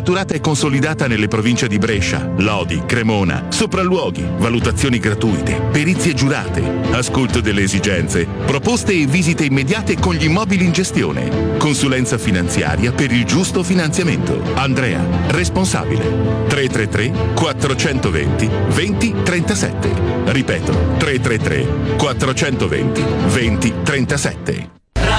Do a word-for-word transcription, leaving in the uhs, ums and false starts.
maturata e consolidata nelle province di Brescia, Lodi, Cremona, sopralluoghi, valutazioni gratuite, perizie giurate, ascolto delle esigenze, proposte e visite immediate con gli immobili in gestione, consulenza finanziaria per il giusto finanziamento. Andrea, responsabile. tre tre tre quattrocentoventi venti trentasette. Ripeto, tre tre tre quattrocentoventi venti trentasette.